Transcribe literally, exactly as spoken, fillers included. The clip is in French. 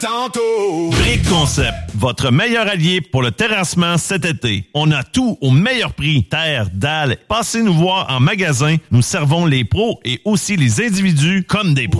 Tantôt. Brick Concept, votre meilleur allié pour le terrassement cet été. On a tout au meilleur prix. Terre, dalle. Passez nous voir en magasin. Nous servons les pros et aussi les individus comme des pros.